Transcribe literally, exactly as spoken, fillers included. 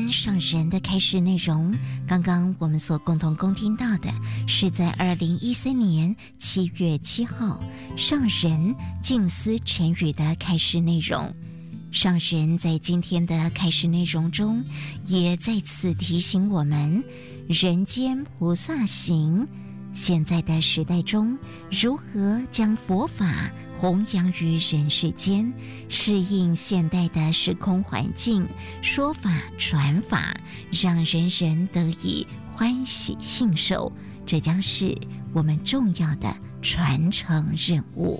天上人的开示内容，刚刚我们所共同共听到的是在二零一三年七月七号上人静思晨语的开示内容。上人在今天的开示内容中，也再次提醒我们，人间菩萨行，现在的时代中，如何将佛法弘扬于人世间，适应现代的时空环境，说法传法，让人人得以欢喜信受，这将是我们重要的传承任务。